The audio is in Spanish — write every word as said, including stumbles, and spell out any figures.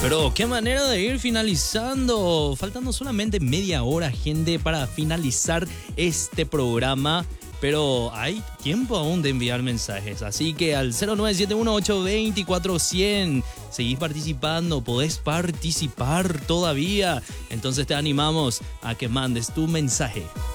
Pero qué manera de ir finalizando. Faltando solamente media hora, gente, para finalizar este programa. Pero hay tiempo aún de enviar mensajes. Así que al cero nueve siete uno ocho dos cuatro cero cero seguís participando, podés participar todavía. Entonces te animamos a que mandes tu mensaje.